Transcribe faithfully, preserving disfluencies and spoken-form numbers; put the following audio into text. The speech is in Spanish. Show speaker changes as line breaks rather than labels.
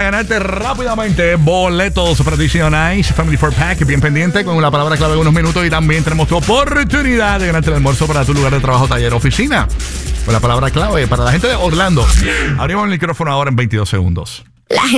ganarte rápidamente boletos para ti, Nice Family four Pack. Bien pendiente con la palabra clave de unos minutos. Y también tenemos tu oportunidad de ganarte el almuerzo para tu lugar de trabajo, taller, oficina. Con la palabra clave para la gente de Orlando. Abrimos el micrófono ahora en veintidós segundos.
La gente